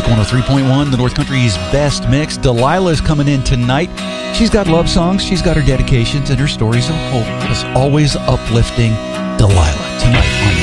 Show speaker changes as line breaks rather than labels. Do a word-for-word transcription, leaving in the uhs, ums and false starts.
one oh three point one, the North Country's best mix. Delilah's coming in tonight. She's got love songs, she's got her dedications, and her stories of hope. As always, uplifting Delilah.